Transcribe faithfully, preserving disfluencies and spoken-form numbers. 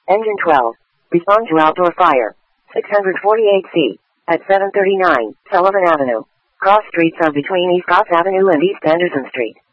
Engine twelve. Respond to outdoor fire. six forty-eight C. At seven thirty-nine, Sullivan Avenue. Cross streets are between East Goss Avenue and East Anderson Street.